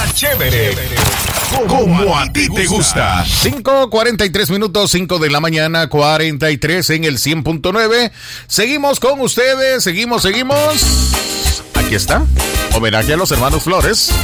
chévere. Como a ti te gusta. 5:43 minutos, 5 de la mañana, 43 en el 100.9. Seguimos con ustedes, seguimos. Aquí está, homenaje a los hermanos Flores.